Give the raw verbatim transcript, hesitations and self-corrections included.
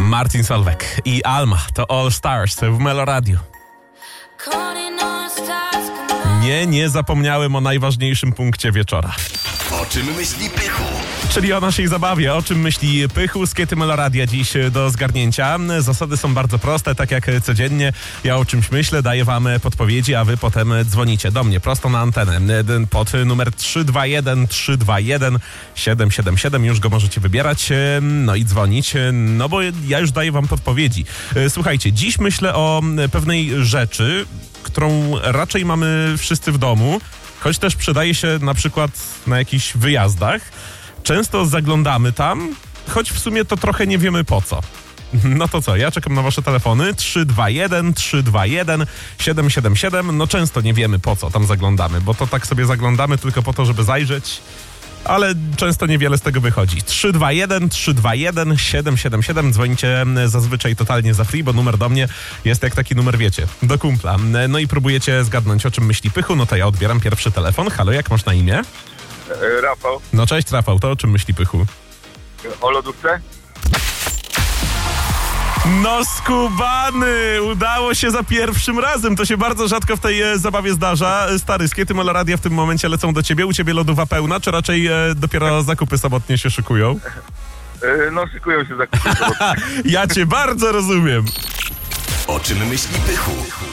Martin Solveig i Alma to All Stars w Meloradiu. Nie, nie zapomniałem o najważniejszym punkcie wieczora. O czym myśli Pychu? Czyli o naszej zabawie. O czym myśli Pychu z Kiety Meloradia dziś do zgarnięcia. Zasady są bardzo proste, tak jak codziennie. Ja o czymś myślę, daję wam podpowiedzi, a wy potem dzwonicie do mnie prosto na antenę pod numer trzy dwa jeden trzy dwa jeden siedem siedem siedem. Już go możecie wybierać, no i dzwonić, no bo ja już daję wam podpowiedzi. Słuchajcie, dziś myślę o pewnej rzeczy, którą raczej mamy wszyscy w domu, choć też przydaje się na przykład na jakichś wyjazdach. Często zaglądamy tam, choć w sumie to trochę nie wiemy po co. No to co, ja czekam na wasze telefony trzy dwa jeden trzy dwa jeden siedem siedem siedem. No często nie wiemy po co tam zaglądamy, bo to tak sobie zaglądamy tylko po to, żeby zajrzeć, ale często niewiele z tego wychodzi. trzy dwa jeden trzy dwa jeden siedem siedem siedem. Dzwonicie zazwyczaj totalnie za free, bo numer do mnie jest jak taki numer, wiecie, do kumpla. No i próbujecie zgadnąć, o czym myśli Pychu. No to ja odbieram pierwszy telefon. Halo, jak masz na imię? Rafał. No cześć Rafał, to o czym myśli Pychu? O lodówce? No skubany! Udało się za pierwszym razem. To się bardzo rzadko w tej e, zabawie zdarza. Stary, z Kiety Meloradia w tym momencie lecą do ciebie. U ciebie lodówa pełna, czy raczej e, dopiero zakupy samotnie się szykują? Yy, no szykują się zakupy. Ja cię bardzo rozumiem. O czym myśli Pychu?